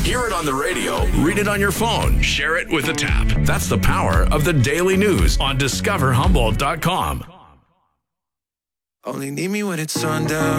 Hear it on the radio, read it on your phone, share it with a tap. That's the power of the daily news on discoverhumboldt.com. Only need me when it's sundown.